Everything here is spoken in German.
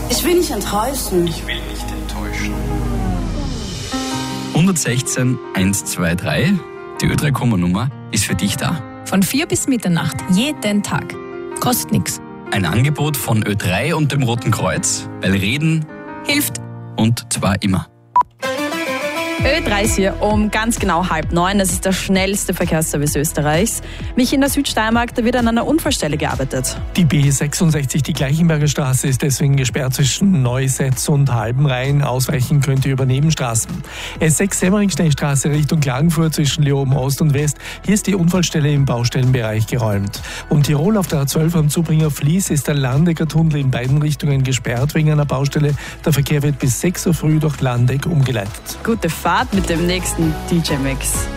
Ich will nicht enttäuschen. Ich will nicht enttäuschen. 116 123, die Ö3-Komma-Nummer, ist für dich da. Von 4 bis Mitternacht, jeden Tag. Kostet nichts. Ein Angebot von Ö3 und dem Roten Kreuz, weil Reden Hilft. und zwar immer. Ö3 ist hier um ganz genau 8:30. Das ist der schnellste Verkehrsservice Österreichs. Mich in der Südsteiermark, da wird an einer Unfallstelle gearbeitet. Die B66, die Gleichenberger Straße, ist deswegen gesperrt zwischen Neusetz und Halbenrhein. Ausweichen könnt ihr über Nebenstraßen. S6 Semmering-Schnellstraße Richtung Klagenfurt zwischen Leoben Ost und West. Hier ist die Unfallstelle im Baustellenbereich geräumt. Um Tirol auf der A12 am Zubringer Fließ ist der Landecker Tunnel in beiden Richtungen gesperrt wegen einer Baustelle. Der Verkehr wird bis 6 Uhr früh durch Landeck umgeleitet. Gute Fahrt mit dem nächsten DJ-Mix.